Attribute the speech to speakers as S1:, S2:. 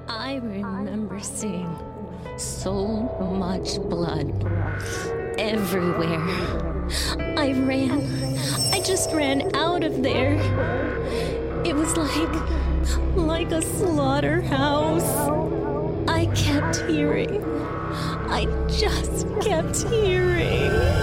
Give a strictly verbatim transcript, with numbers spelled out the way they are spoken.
S1: I remember seeing so much blood everywhere. I ran. I just ran out of there. It was like, like a slaughterhouse. I kept hearing. I just kept hearing.